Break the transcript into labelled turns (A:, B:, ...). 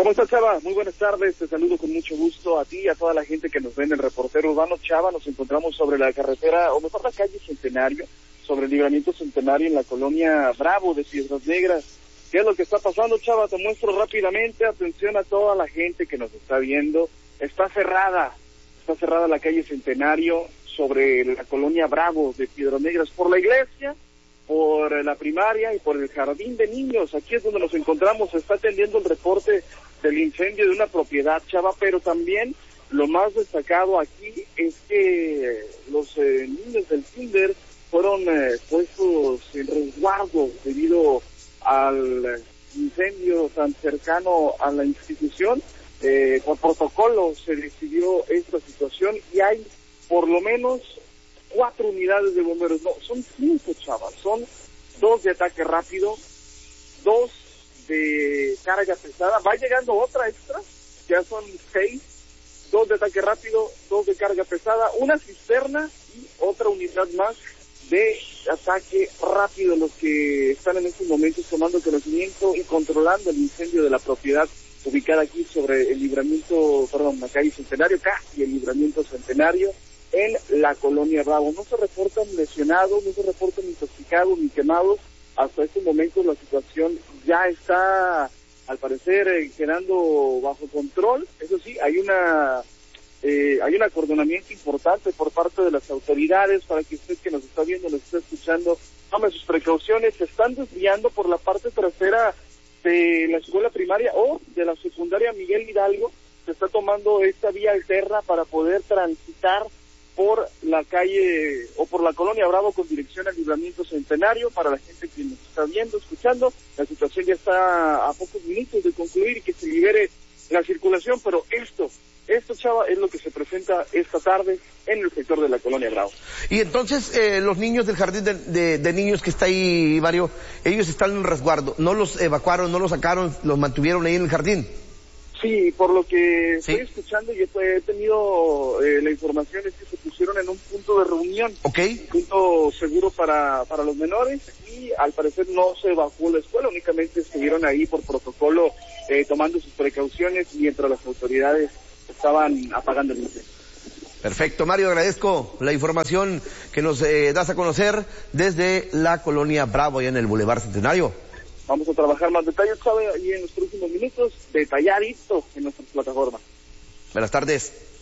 A: ¿Cómo estás, Chava? Muy buenas tardes, te saludo con mucho gusto a ti y a toda la gente que nos ve en el Reportero Urbano. Chava, nos encontramos sobre la carretera, o mejor la calle Centenario, sobre el Libramiento Centenario en la colonia Bravo de Piedras Negras. ¿Qué es lo que está pasando, Chava? Te muestro rápidamente, atención a toda la gente que nos está viendo. Está cerrada la calle Centenario sobre la colonia Bravo de Piedras Negras por la iglesia, por la primaria y por el jardín de niños. Aquí es donde nos encontramos. Se está atendiendo el reporte del incendio de una propiedad, Chava, pero también lo más destacado aquí es que los niños del kinder fueron puestos en resguardo debido al incendio tan cercano a la institución. Por protocolo se decidió esta situación y hay por lo menos 4 unidades de bomberos, no, son 5, chavas, son 2 de ataque rápido, 2 de carga pesada, va llegando otra extra, ya son 6, 2 de ataque rápido, 2 de carga pesada, una cisterna y otra unidad más de ataque rápido, los que están en estos momentos tomando conocimiento y controlando el incendio de la propiedad ubicada aquí sobre el la calle Centenario, casi el Libramiento Centenario, en la colonia Bravo. No se reportan lesionados, no se reportan intoxicados ni quemados. Hasta este momento la situación ya está, al parecer, quedando bajo control. Eso sí, hay un acordonamiento importante por parte de las autoridades para que usted que nos está viendo, nos está escuchando, tome sus precauciones. Se están desviando por la parte trasera de la escuela primaria o de la secundaria Miguel Hidalgo. Se está tomando esta vía alterna para poder transitar por la calle o por la colonia Bravo con dirección al Libramiento Centenario. Para la gente que nos está viendo, escuchando, la situación ya está a pocos minutos de concluir y que se libere la circulación, pero esto, Chava, es lo que se presenta esta tarde en el sector de la colonia Bravo.
B: Y entonces, los niños del jardín de niños que está ahí, Mario, ellos están en resguardo, no los evacuaron, no los sacaron, los mantuvieron ahí en el jardín.
A: Sí, por lo que estoy escuchando y he tenido la información es que se pusieron en un punto de reunión, un punto seguro para los menores, y al parecer no se evacuó la escuela, únicamente estuvieron ahí por protocolo tomando sus precauciones mientras las autoridades estaban apagando el incendio.
B: Perfecto, Mario, agradezco la información que nos das a conocer desde la colonia Bravo, allá en el Boulevard Centenario.
A: Vamos a trabajar más detalles, Chávez, y en los próximos minutos, detalladito en nuestras plataformas.
B: Buenas tardes.